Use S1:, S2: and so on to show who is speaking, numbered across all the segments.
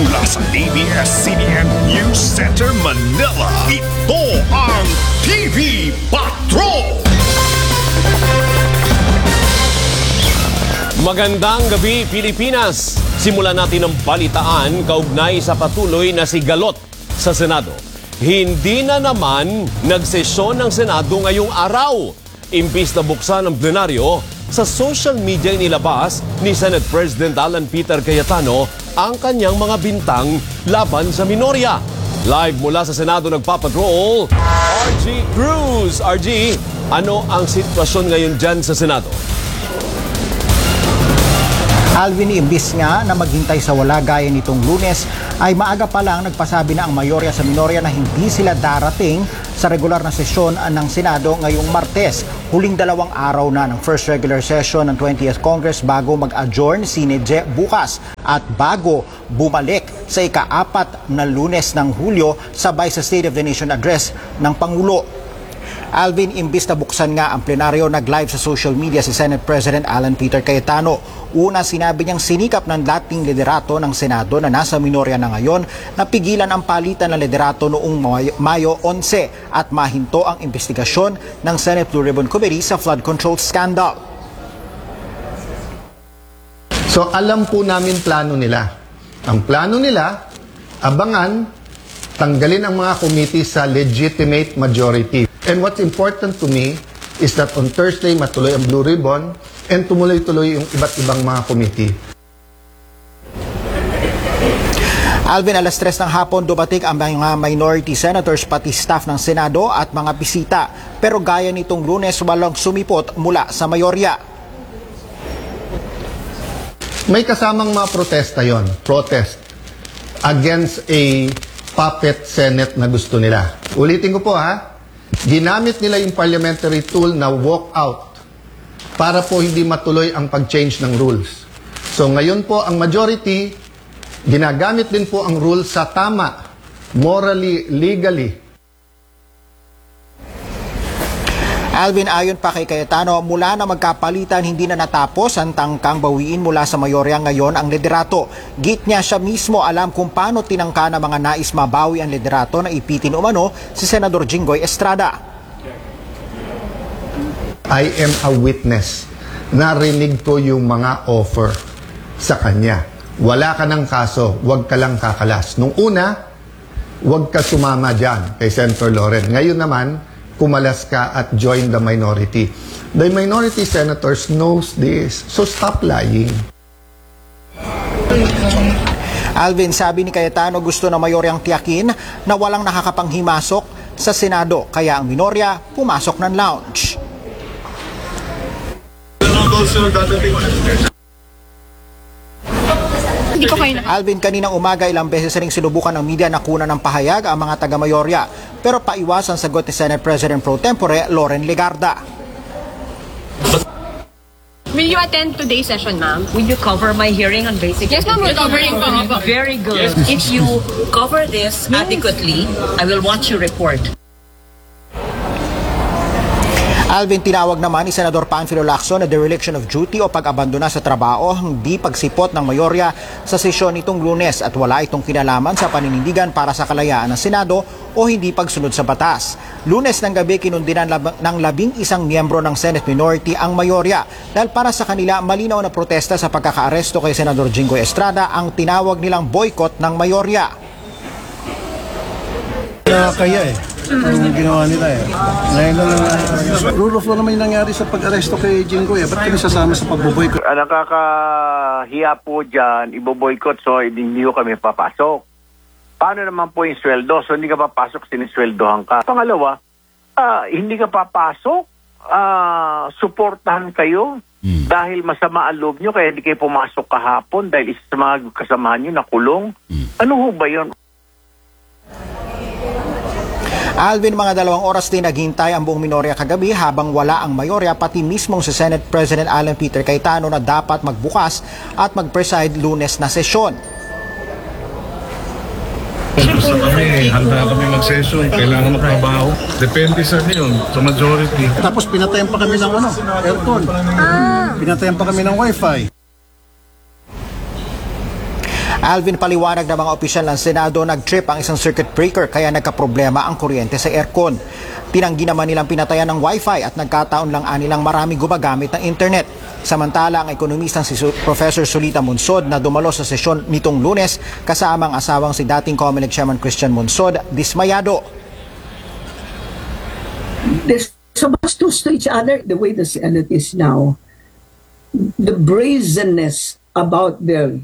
S1: Mula sa ABS-CBN News Center, Manila, ito ang TV Patrol!
S2: Magandang gabi, Pilipinas! Simulan natin ang balitaan kaugnay sa patuloy na sigalot sa Senado. Hindi na naman nagsesyon ng Senado ngayong araw. Imbis na buksan ang plenaryo, sa social media inilabas ni Senate President Alan Peter Cayetano ang kanyang mga bintang laban sa minorya. Live mula sa Senado nagpapatrol, RG Cruz. RG, ano ang sitwasyon ngayon dyan sa Senado?
S3: Alvin, imbis nga na maghintay sa wala gaya nitong Lunes, ay maaga pa lang nagpasabi na ang mayorya sa minorya na hindi sila darating sa regular na sesyon ng Senado ngayong Martes. Huling 2 araw na ng first regular session ng 20th Congress bago mag-adjourn sinedye bukas at bago bumalik sa ika-4 na Lunes ng Hulyo sabay sa State of the Nation Address ng Pangulo. Alvin, imbis na buksan nga ang plenaryo, nag-live sa social media si Senate President Alan Peter Cayetano. Una, sinabi niyang sinikap ng dating liderato ng Senado na nasa minorya na ngayon na pigilan ang palitan ng liderato noong Mayo 11 at mahinto ang investigasyon ng Senate Blue Ribbon Committee sa flood control scandal.
S4: So alam po namin plano nila. Ang plano nila, abangan, tanggalin ang mga committee sa legitimate majority. And what's important to me is that on Thursday matuloy ang Blue Ribbon and tumuloy-tuloy yung iba't ibang mga committee.
S3: Alvin, alas 3 ng hapon dumating ang mga minority senators pati staff ng Senado at mga bisita. Pero gaya nitong Lunes, walang sumipot mula sa mayorya.
S4: May kasamang mga protesta yon, protest against a puppet Senate na gusto nila. Ulitin ko po ha, ginamit nila yung parliamentary tool na walk out para po hindi matuloy ang pag-change ng rules. So ngayon po ang majority, ginagamit din po ang rules sa tama, morally, legally.
S3: Alvin, ayon pa kay Cayetano, mula na magkapalitan hindi na natapos ang tangkang bawiin mula sa mayorya ngayon ang liderato. Git niya siya mismo alam kung paano tinangka ng mga nais mabawi ang liderato na ipitin umano si Senador Jinggoy Estrada.
S4: I am a witness. Narinig ko yung mga offer sa kanya. Wala ka ng kaso, wag ka lang kakalas. Nung una, wag ka sumama dyan kay Senator Loren. Ngayon naman, kumalas ka at join the minority. The minority senators knows this. So stop lying.
S3: Alvin, sabi ni Cayetano, gusto na mayoryang tiyakin na walang nakakapanghimasok sa Senado. Kaya ang minorya pumasok ng lounge. Alvin, kaninang umaga ilang beses ring sinubukan ng media na kunan ng pahayag ang mga taga-mayorya. Pero paiwas ang sagot ni Senate President Pro Tempore Loren Legarda.
S5: Will you attend today's session, ma'am?
S6: Will you cover my hearing on basic?
S5: Yes, ma'am, we're covering po.
S6: Very good. If you cover this adequately, I will watch your report.
S3: Alvin, tinawag naman ni Senador Panfilo Lacson na dereliction of duty o pag-abandona sa trabaho, hindi pagsipot ng mayorya sa sesyon nitong Lunes at wala itong kinalaman sa paninindigan para sa kalayaan ng Senado o hindi pagsunod sa batas. Lunes ng gabi kinundinan ng 11 miyembro ng Senate minority ang mayorya dahil para sa kanila malinaw na protesta sa pagkakaaresto kay Senador Jinggoy Estrada ang tinawag nilang boycott ng mayorya.
S7: Kaya ang ginawa nila Ngayon na lang, rule of law naman yung nangyari sa pag-aresto kay Jinggoy. Ba't kami sasama sa pagboboycott?
S8: Nakakahiya po dyan, iboboycott, so hindi ko kami papasok. Paano naman po yung sweldo? So hindi ka papasok, sinisweldohan ka. Pangalawa, hindi ka papasok, suportahan kayo dahil masama ang loob nyo, kaya hindi kayo pumasok kahapon dahil isa sa mga kasamahan nyo nakulong. Ano ho ba yun?
S3: Alvin, mga 2 oras din naghintay ang buong minorya kagabi habang wala ang mayorya, pati mismong si Senate President Alan Peter Cayetano na dapat magbukas at mag-preside Lunes na sesyon.
S9: Gusto kami, handa kami mag-session, kailangan magtrabaho. Depende sa yun, sa majority.
S7: Tapos pinatayan pa kami ng aircon. Pinatayan pa kami ng wifi.
S3: Alvin, paliwanag ng mga opisyal ng Senado, nag-trip ang isang circuit breaker kaya nagkaproblema ang kuryente sa aircon. Tinanggi naman nilang pinatayan ng wifi at nagkataon lang anilang maraming gumagamit ng internet. Samantala, ang ekonomistang si Professor Solita Monsod na dumalo sa sesyon nitong Lunes kasama ang asawang si dating COMELEC Chairman Christian Monsod, dismayado.
S10: They're so much close to each other the way the Senate is now. The brazenness about their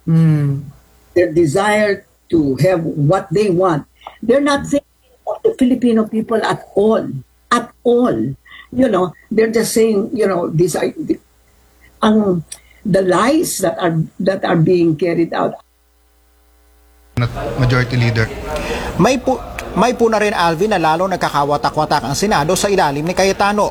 S10: desire to have what they want. They're not thinking of the Filipino people at all. At all. You know, they're just saying, you know, these are the lies that are being carried out.
S4: Majority Leader.
S3: May po na rin, Alvin, na lalo nagkakawatak-watak ang Senado sa ilalim ni Cayetano.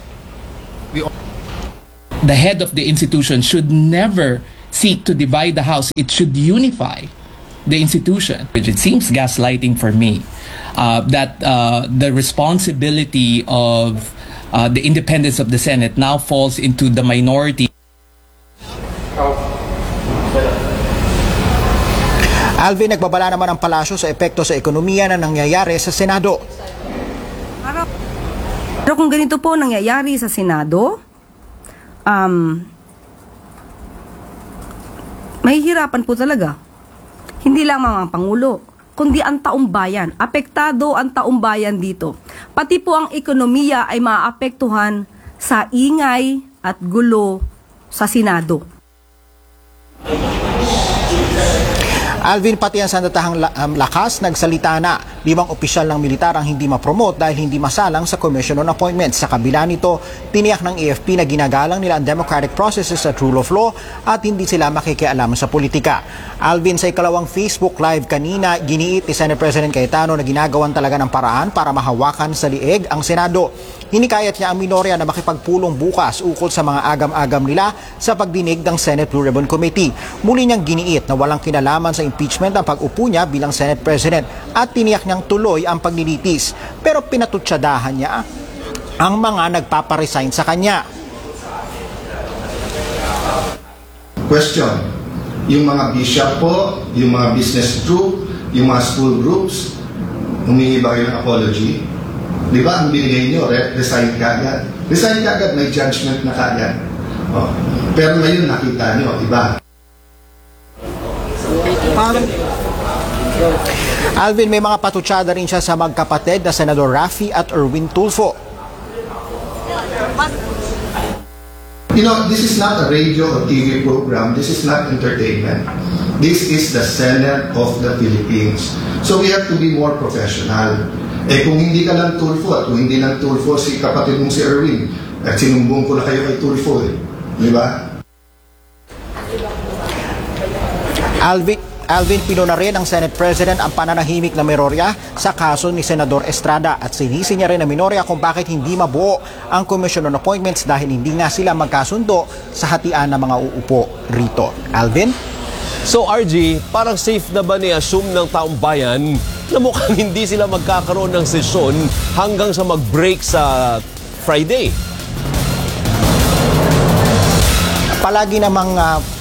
S11: The head of the institution should never seek to divide the House. It should unify the institution. It seems gaslighting for me that the responsibility of the independence of the Senate now falls into the minority.
S3: Alvin, nagbabala naman ang palasyo sa epekto sa ekonomiya na nangyayari sa Senado.
S12: Pero kung ganito po nangyayari sa Senado, mahihirapan po talaga. Hindi lang mga Pangulo, kundi ang taong bayan. Apektado ang taong bayan dito. Pati po ang ekonomiya ay maapektuhan sa ingay at gulo sa Senado.
S3: Alvin, pati ang sandatahang lakas nagsalita na 5 opisyal ng militar ang hindi ma-promote dahil hindi masalang sa Commission on Appointments. Sa kabila nito, tiniyak ng AFP na ginagalang nila ang democratic processes at rule of law at hindi sila makikialam sa politika. Alvin, sa ikalawang Facebook Live kanina, giniit ni Senate President Cayetano na ginagawan talaga ng paraan para mahawakan sa liig ang Senado. Hinikayat niya ang minorya na makipagpulong bukas ukol sa mga agam-agam nila sa pagdinig ng Senate Blue Ribbon Committee. Muli niyang giniit na walang kinalaman sa impeachment ang pag-upo niya bilang Senate President at tiniyak niyang tuloy ang paglilitis. Pero pinatutsadahan niya ang mga nagpaparesign sa kanya.
S4: Question. Yung mga bishop po, yung mga business group, yung mga school groups, humingi ba kayo ng apology? Di ba, ang binigay nyo, resign ka agad. Resign ka agad, may judgment na kagad. Oh. Pero ngayon nakita nyo, iba.
S3: Alvin, may mga patutsada rin siya sa magkapatid na Senador Raffy at Erwin Tulfo.
S4: You know, this is not a radio or TV program. This is not entertainment. This is the Senate of the Philippines. So we have to be more professional. Eh kung hindi ka lang Tulfo at kung hindi lang Tulfo si kapatid mong si Erwin, at sinumbong ko na kayo kay Tulfo eh. Di ba?
S3: Alvin, pinuna rin ng Senate President ang pananahimik na Mirorya sa kaso ni Senador Estrada at sinisi niya rin ang minorya kung bakit hindi mabuo ang Commission on Appointments dahil hindi nga sila magkasundo sa hatian ng mga uupo rito. Alvin?
S2: So RG, parang safe na ba ni-assume ng taong bayan na mukhang hindi sila magkakaroon ng sesyon hanggang sa mag-break sa Friday?
S3: Palagi namang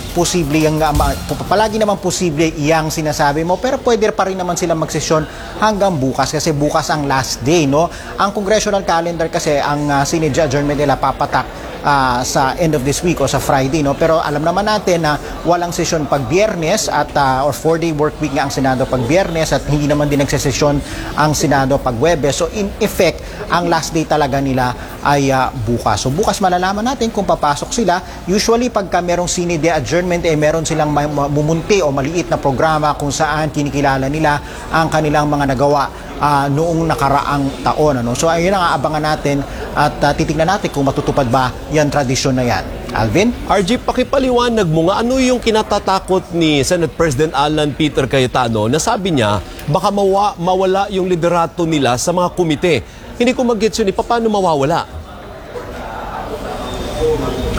S3: posible iyang sinasabi mo, pero pwede pa rin naman sila magsesyon hanggang bukas kasi bukas ang last day, no? Ang congressional calendar kasi ang Senate adjournment nila papatak sa end of this week o sa Friday, no? Pero alam naman natin na walang sesyon pag Biyernes at or 4-day work week nga ang Senado pag Biyernes at hindi naman din nagsesesyon ang Senado pag Huwebes. So in effect, ang last day talaga nila ay bukas. So bukas malalaman natin kung papasok sila. Usually pagka merong Senate adjournment meron silang mumunti o maliit na programa kung saan kinikilala nila ang kanilang mga nagawa noong nakaraang taon. Ano? So ayun ang aabangan natin at titignan natin kung matutupad ba yan tradisyon na yan. Alvin?
S2: RG, pakipaliwanag mo nga ano yung kinatatakot ni Senate President Alan Peter Cayetano na sabi niya baka mawala yung liderato nila sa mga komite. Hindi ko mag-gets yun, paano mawawala?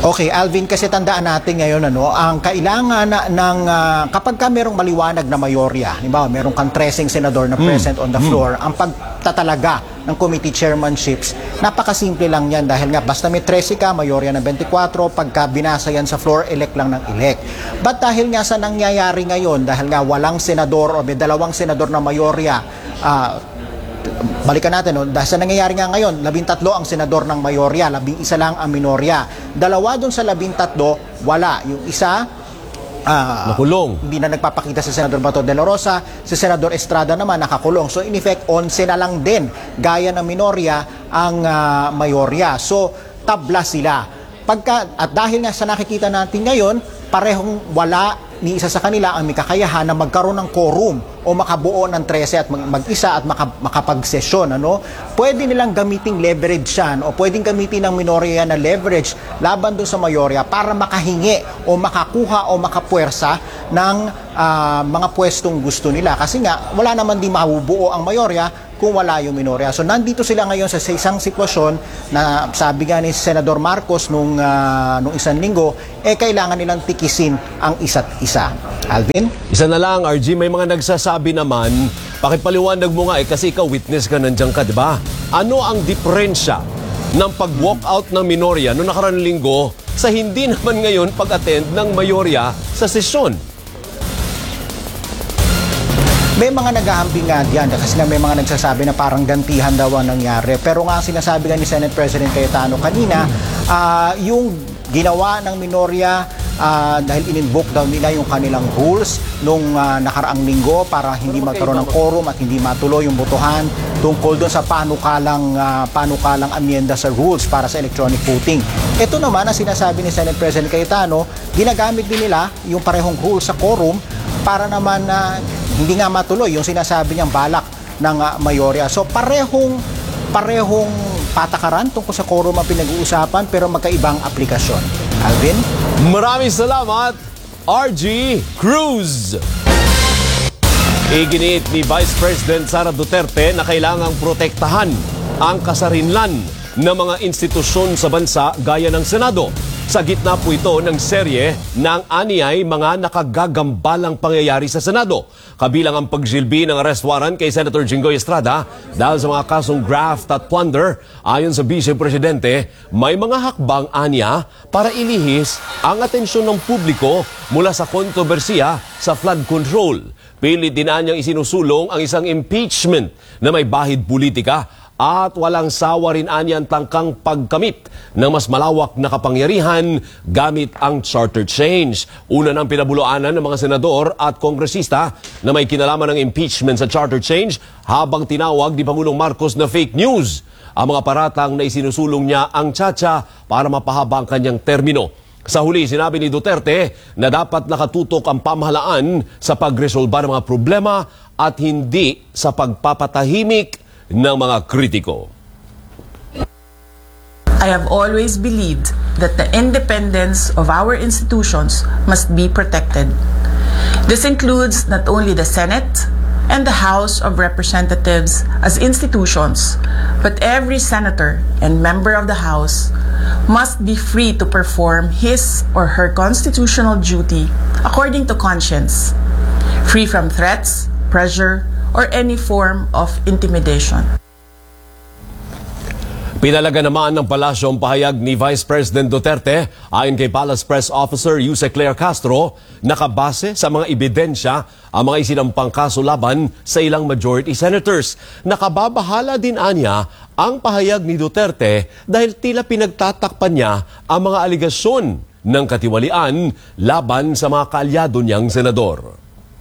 S3: Okay, Alvin, kasi tandaan natin ngayon, ang kailangan ng kapag ka merong maliwanag na mayorya, halimbawa merong kang 13 senador na present on the floor, ang pagtatalaga ng committee chairmanships, napakasimple lang yan dahil nga basta may 13 ka, mayorya ng 24, pagka binasa yan sa floor, elect lang ng elect. But dahil nga sa nangyayari ngayon, dahil nga walang senador o may 2 senador na mayorya, balikan natin, dahil sa nangyayari nga ngayon, 13 ang senador ng mayorya, 11 lang ang minorya. 2 doon sa 13, wala. Yung isa,
S2: nakulong.
S3: Hindi na nagpapakita si Senador Bato de la Rosa, si Senador Estrada naman nakakulong. So in effect, 11 na lang din, gaya ng minorya, ang mayorya. So tabla sila. At dahil nga sa nakikita natin ngayon, parehong wala ni isa sa kanila ang may kakayahan na magkaroon ng quorum o makabuo ng 13 at mag-isa at makapagsesyon. Pwede nilang gamiting leverage yan o pwedeng gamitin ng minorya na leverage laban doon sa mayorya para makahingi o makakuha o makapuwersa ng mga pwestong gusto nila. Kasi nga, wala naman din mabubuo ang mayorya kung wala yung minorya. So nandito sila ngayon sa isang sitwasyon na sabi nga ni Senador Marcos nung isang linggo, kailangan nilang tikisin ang isa't isa. Alvin?
S2: Isa na lang, RG, may mga nagsasabi naman, pakipaliwanag mo nga kasi ikaw witness ka, nandiyan ka, di ba? Ano ang diferensya ng pag-walk-out ng minorya noong nakaraang linggo sa hindi naman ngayon pag-attend ng mayorya sa sesyon?
S3: May mga naghahambing nga diyan kasi nga may mga nagsasabi na parang gantihan daw ang nangyari. Pero nga sinasabi nga ni Senate President Cayetano kanina, yung ginawa ng minorya dahil in-invoke daw nila yung kanilang rules nung nakaraang linggo para hindi magkaroon ng quorum at hindi matuloy yung botohan tungkol doon sa panukalang amyenda sa rules para sa electronic voting. Ito naman ang sinasabi ni Senate President Cayetano, ginagamit din nila yung parehong rules sa quorum para naman hindi nga matuloy yung sinasabi niyang balak ng mayorya. So parehong patakaran tungkol sa quorum ang pinag-uusapan pero magkaibang aplikasyon. Alvin?
S2: Maraming salamat, RG Cruz. Iginiit ni Vice President Sara Duterte na kailangang protektahan ang kasarinlan ng mga institusyon sa bansa gaya ng Senado. Sa gitna po ito ng serye ng anyay mga nakagagambalang pangyayari sa Senado. Kabilang ang pagsilbi ng arrest warrant kay Senator Jinggoy Estrada dahil sa mga kasong graft at plunder. Ayon sa Vice Presidente, may mga hakbang anya para ilihis ang atensyon ng publiko mula sa kontrobersiya sa flood control. Pilit din anyang isinusulong ang isang impeachment na may bahid politika at walang sawa rin anyang tangkang pagkamit ng mas malawak na kapangyarihan gamit ang charter change. Una ng pinabuluanan ng mga senador at kongresista na may kinalaman ng impeachment sa charter change habang tinawag ni Pangulong Marcos na fake news ang mga paratang na isinusulong niya ang tsatsya para mapahaba ang kanyang termino. Sa huli, sinabi ni Duterte na dapat nakatutok ang pamahalaan sa pagresolba ng mga problema at hindi sa pagpapatahimik ng mga kritiko.
S13: I have always believed that the independence of our institutions must be protected. This includes not only the Senate and the House of Representatives as institutions, but every senator and member of the House must be free to perform his or her constitutional duty according to conscience, free from threats, pressure, or any form of intimidation.
S2: Pinalaga naman ng palasyo ang pahayag ni Vice President Duterte ayon kay Palace Press Officer Yuse Claire Castro, nakabase sa mga ebidensya ang mga isinampang kaso laban sa ilang majority senators. Nakababahala din anya ang pahayag ni Duterte dahil tila pinagtatakpan niya ang mga aligasyon ng katiwalian laban sa mga kaalyado niyang senador.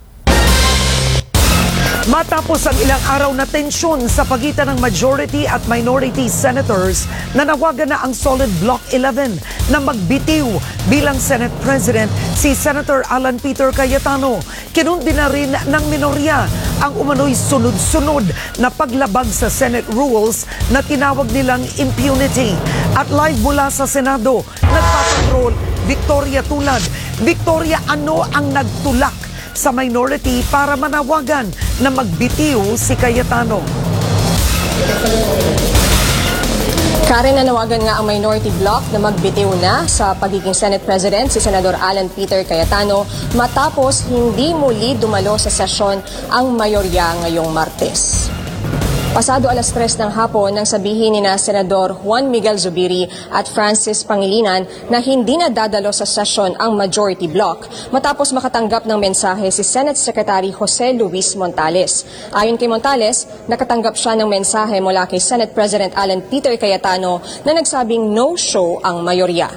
S14: Matapos ang ilang araw na tensyon sa pagitan ng majority at minority senators, nanawagan na ang solid Block 11 na magbitiw bilang Senate President si Senator Alan Peter Cayetano. Kinundi na rin ng minorya ang umano'y sunod-sunod na paglabag sa Senate rules na tinawag nilang impunity. At live mula sa Senado, nagpapatrol Victoria Tulad. Victoria, ano ang nagtulak sa minority para manawagan na magbitiw si Cayetano?
S5: Karen, nanawagan nga ang minority bloc na magbitiw na sa pagiging Senate President si Senador Alan Peter Cayetano matapos hindi muli dumalo sa sesyon ang mayorya ngayong Martes. Pasado 3:00 ng hapon nang sabihin ni na Senador Juan Miguel Zubiri at Francis Pangilinan na hindi na dadalo sa sesyon ang majority bloc matapos makatanggap ng mensahe si Senate Secretary Jose Luis Montales. Ayon kay Montales, nakatanggap siya ng mensahe mula kay Senate President Alan Peter Cayetano na nagsabing no-show ang mayorya.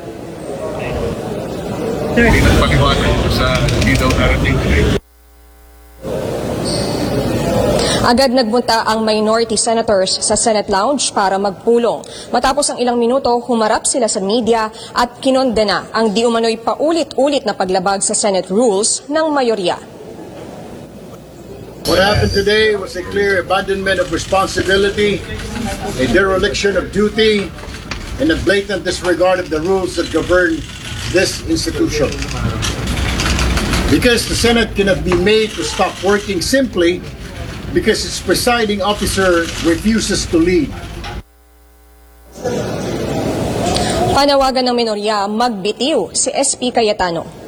S9: Hindi nagpaliwanag sa hindi daw narating.
S5: Agad nagbunta ang minority senators sa Senate Lounge para magpulong. Matapos ang ilang minuto, humarap sila sa media at kinondena ang di umano'y paulit-ulit na paglabag sa Senate rules ng mayorya.
S15: What happened today was a clear abandonment of responsibility, a dereliction of duty, and a blatant disregard of the rules that govern this institution. Because the Senate cannot be made to stop working simply because its presiding officer refuses to lead.
S5: Panawagan ng minorya, magbitiw si SP Cayetano.